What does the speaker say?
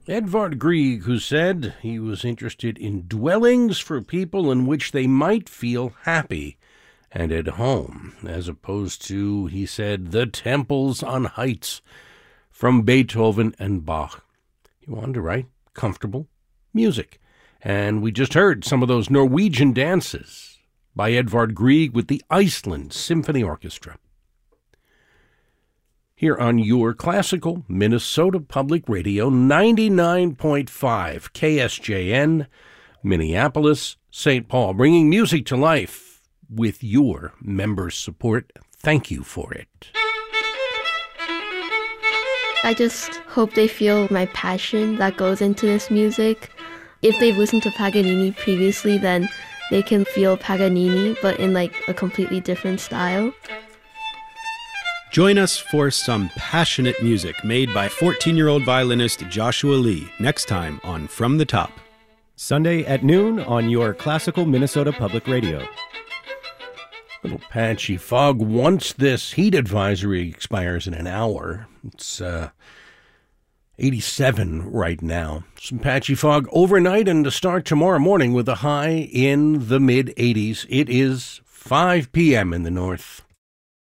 Edvard Grieg, who said he was interested in dwellings for people in which they might feel happy and at home, as opposed to, he said, the temples on heights from Beethoven and Bach. He wanted to write comfortable music. And we just heard some of those Norwegian dances by Edvard Grieg with the Iceland Symphony Orchestra. Here on your classical Minnesota Public Radio, 99.5 KSJN, Minneapolis, St. Paul, bringing music to life with your members' support. Thank you for it. I just hope they feel my passion that goes into this music. If they've listened to Paganini previously, then they can feel Paganini, but in like a completely different style. Join us for some passionate music made by 14-year-old violinist Joshua Lee next time on From the Top. Sunday at noon on your classical Minnesota Public Radio. Little patchy fog once this heat advisory expires in an hour. It's 87 right now. Some patchy fog overnight and to start tomorrow morning with a high in the mid-80s. It is 5 p.m. in the north.